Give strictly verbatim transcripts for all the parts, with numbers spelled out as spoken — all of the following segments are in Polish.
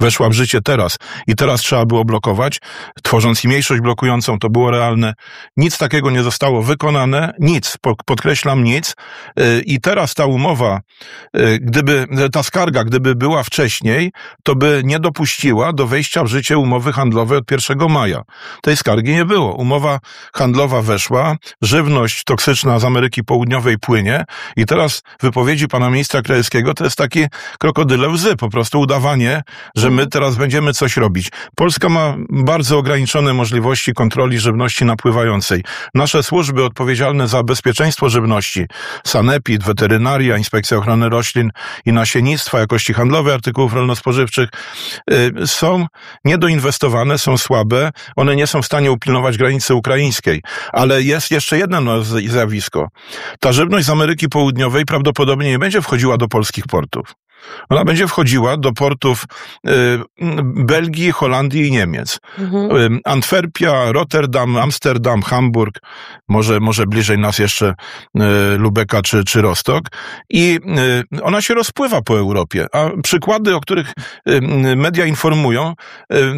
weszła w życie teraz i teraz trzeba było blokować, tworząc mniejszość blokującą, to było realne. Nic takiego nie zostało wykonane, nic, podkreślam nic. I teraz ta umowa, gdyby, ta skarga, gdyby była wcześniej, to by nie dopuściła do wejścia w życie umowy handlowej od pierwszego maja. Tej skargi nie było. Umowa handlowa weszła, żywność toksyczna z Ameryki Południowej płynie i teraz wypowiedzi pana ministra Krajewskiego to jest takie krokodyle łzy, po prostu udawanie, że my teraz będziemy coś robić. Polska ma bardzo ograniczone możliwości kontroli żywności napływającej. Nasze służby odpowiedzialne za bezpieczeństwo żywności, sanepid, weterynaria, Inspekcja Ochrony Roślin i Nasiennictwa, jakości handlowej artykułów rolno-spożywczych yy, są niedoinwestowane, są słabe, one nie są w stanie upilnować granicy ukraińskiej. Ale jest jeszcze jedno zjawisko. Ta żywność z Ameryki Południowej prawdopodobnie nie będzie wchodziła do polskich portów. Ona będzie wchodziła do portów y, Belgii, Holandii i Niemiec. Mhm. Y, Antwerpia, Rotterdam, Amsterdam, Hamburg, może, może bliżej nas jeszcze y, Lubeka czy, czy Rostok. I y, ona się rozpływa po Europie. A przykłady, o których y, media informują, y,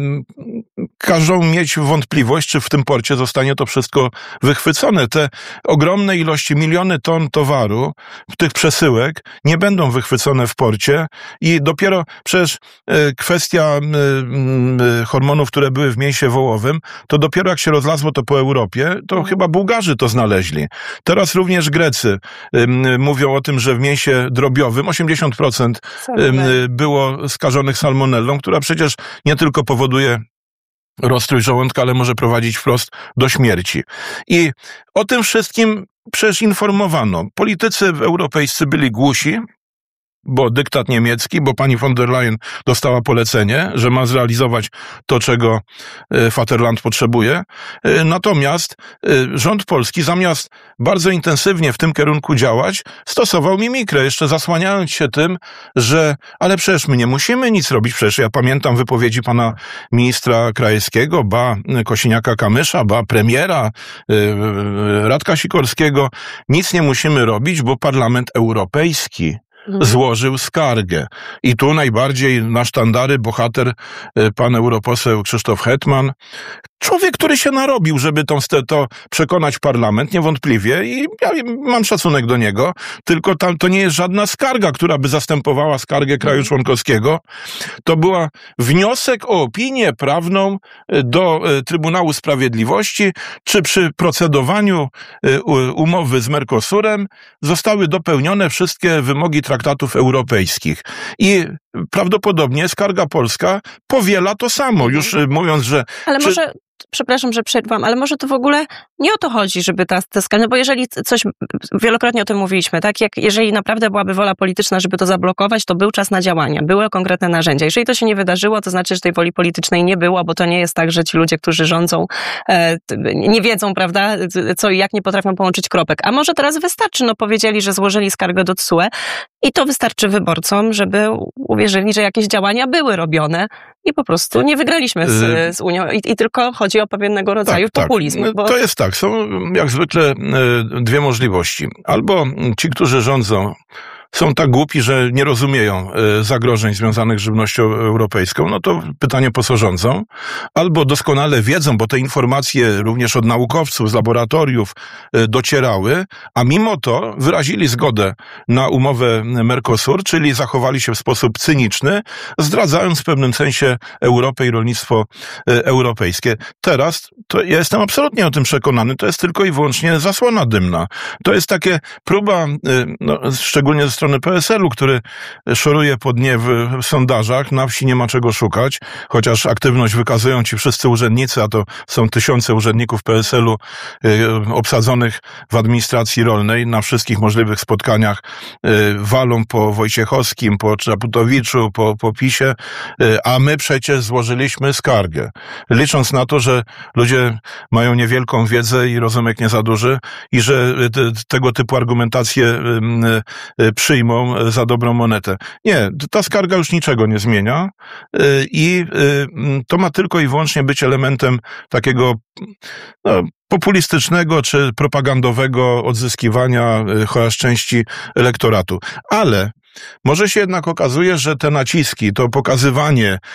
każą mieć wątpliwość, czy w tym porcie zostanie to wszystko wychwycone. Te ogromne ilości, miliony ton towaru, tych przesyłek nie będą wychwycone w porcie. I dopiero przecież kwestia hormonów, które były w mięsie wołowym, to dopiero jak się rozlazło to po Europie, to chyba Bułgarzy to znaleźli. Teraz również Grecy mówią o tym, że w mięsie drobiowym osiemdziesiąt procent było skażonych salmonellą, która przecież nie tylko powoduje rozstrój żołądka, ale może prowadzić wprost do śmierci. I o tym wszystkim przecież informowano. Politycy europejscy byli głusi, bo dyktat niemiecki, bo pani von der Leyen dostała polecenie, że ma zrealizować to, czego Vaterland potrzebuje. Natomiast rząd polski, zamiast bardzo intensywnie w tym kierunku działać, stosował mimikrę, jeszcze zasłaniając się tym, że ale przecież my nie musimy nic robić. Przecież ja pamiętam wypowiedzi pana ministra Krajewskiego, ba Kosiniaka-Kamysza, ba premiera Radka Sikorskiego. Nic nie musimy robić, bo Parlament Europejski złożył skargę. I tu najbardziej na sztandary bohater pan europoseł Krzysztof Hetman. Człowiek, który się narobił, żeby tą, to przekonać parlament, niewątpliwie, i ja mam szacunek do niego, tylko tam to nie jest żadna skarga, która by zastępowała skargę kraju członkowskiego. To była wniosek o opinię prawną do Trybunału Sprawiedliwości, czy przy procedowaniu umowy z Mercosurem zostały dopełnione wszystkie wymogi traktatów europejskich. I prawdopodobnie skarga polska powiela to samo, już mówiąc, że... Ale czy... może... Przepraszam, że przerwam, ale może to w ogóle nie o to chodzi, żeby ta, ta skarga, no bo jeżeli coś, wielokrotnie o tym mówiliśmy, tak, jak jeżeli naprawdę byłaby wola polityczna, żeby to zablokować, to był czas na działania, były konkretne narzędzia. Jeżeli to się nie wydarzyło, to znaczy, że tej woli politycznej nie było, bo to nie jest tak, że ci ludzie, którzy rządzą, e, nie wiedzą, prawda, co i jak, nie potrafią połączyć kropek. A może teraz wystarczy, no powiedzieli, że złożyli skargę do T S U E i to wystarczy wyborcom, żeby uwierzyli, że jakieś działania były robione i po prostu nie wygraliśmy z, z Unią i, i tylko chodzi o pewnego rodzaju tak, populizm. Tak. Bo... To jest tak, są jak zwykle dwie możliwości. Albo ci, którzy rządzą, są tak głupi, że nie rozumieją zagrożeń związanych z żywnością europejską, no to pytanie, po co rządzą? Albo doskonale wiedzą, bo te informacje również od naukowców z laboratoriów docierały, a mimo to wyrazili zgodę na umowę Mercosur, czyli zachowali się w sposób cyniczny, zdradzając w pewnym sensie Europę i rolnictwo europejskie. Teraz to ja jestem absolutnie o tym przekonany, to jest tylko i wyłącznie zasłona dymna. To jest takie próba, no, szczególnie ze strony P S L u, który szoruje po dnie w, w sondażach. Na wsi nie ma czego szukać, chociaż aktywność wykazują ci wszyscy urzędnicy, a to są tysiące urzędników P S L u y, obsadzonych w administracji rolnej na wszystkich możliwych spotkaniach, y, walą po Wojciechowskim, po Czaputowiczu, po, po PiSie, y, a my przecież złożyliśmy skargę. Licząc na to, że ludzie mają niewielką wiedzę i rozumek nie za duży i że te, tego typu argumentacje y, y, przyjmą za dobrą monetę. Nie, ta skarga już niczego nie zmienia i to ma tylko i wyłącznie być elementem takiego no, populistycznego czy propagandowego odzyskiwania chociaż części elektoratu. Ale może się jednak okazuje, że te naciski, to pokazywanie